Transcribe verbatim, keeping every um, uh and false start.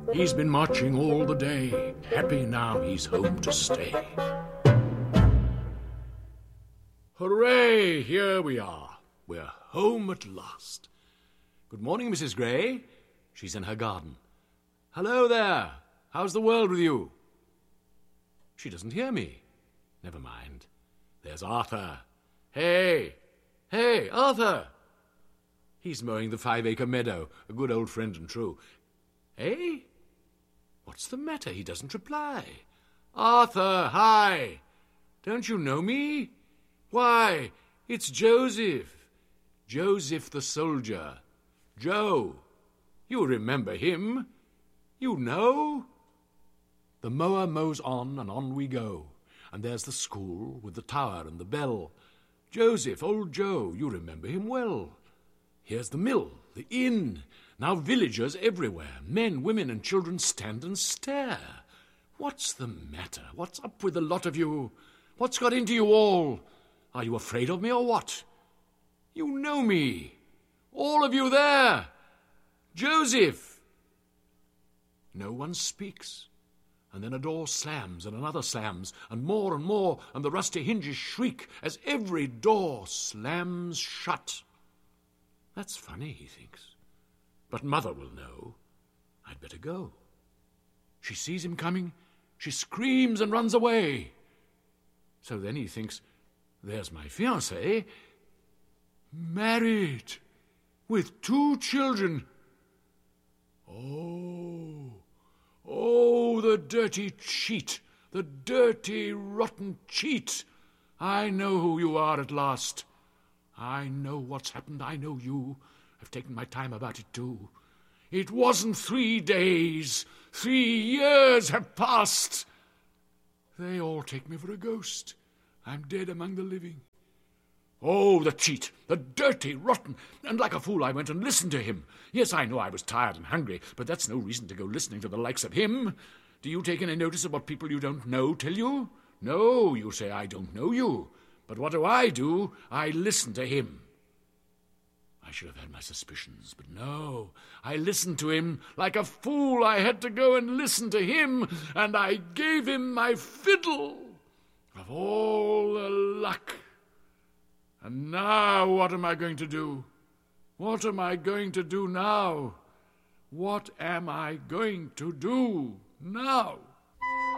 He's been marching all the day, happy now he's home to stay. Hooray! Here we are. We're home at last. Good morning, Missus Gray. She's in her garden. Hello there. How's the world with you? She doesn't hear me. Never mind. There's Arthur. Hey! Hey, Arthur! He's mowing the five-acre meadow, a good old friend and true. Eh? What's the matter? He doesn't reply. Arthur, hi! Don't you know me? Why, it's Joseph. Joseph the soldier. Joe. You remember him. You know. The mower mows on, and on we go. And there's the school, with the tower and the bell. Joseph, old Joe, you remember him well. Here's the mill, the inn. Now villagers everywhere. Men, women, and children stand and stare. What's the matter? What's up with the lot of you? What's got into you all? Are you afraid of me or what? You know me. All of you there. Joseph. No one speaks. And then a door slams and another slams, and more and more, and the rusty hinges shriek as every door slams shut. That's funny, he thinks. But Mother will know. I'd better go. She sees him coming. She screams and runs away. So then he thinks, there's my fiancée, married, with two children. Oh, oh, the dirty cheat, the dirty, rotten cheat. I know who you are at last. I know what's happened. I know you. I've taken my time about it too. It wasn't three days. Three years have passed. They all take me for a ghost. I'm dead among the living. Oh, the cheat, the dirty, rotten, and like a fool I went and listened to him. Yes, I know I was tired and hungry, but that's no reason to go listening to the likes of him. Do you take any notice of what people you don't know tell you? No, you say I don't know you. But what do I do? I listen to him. I should have had my suspicions, but no. I listened to him. Like a fool I had to go and listen to him, and I gave him my fiddle. Of all the luck. And now what am I going to do? What am I going to do now? What am I going to do now?